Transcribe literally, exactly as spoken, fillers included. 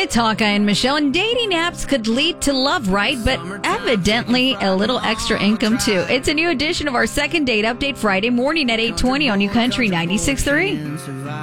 It's Hawkeye and Michelle, and dating apps could lead to love, right? But evidently a little extra income, too. It's a new edition of our second date update Friday morning at eight twenty on New Country ninety-six point three.